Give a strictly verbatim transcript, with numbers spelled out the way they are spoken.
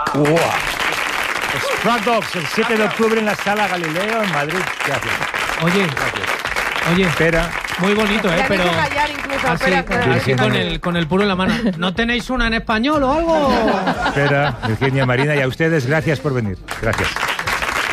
¡Wow! Struck Dogs, el siete de octubre en la Sala Galileo, en Madrid. Gracias. Oye, Gracias. oye, Espera. muy bonito, ¿eh? Pero callar incluso, así, espera, espera. así con el, con el puro en la mano. ¿No tenéis una en español o algo? Espera, Virginia, Marina, y a ustedes, gracias por venir. Gracias.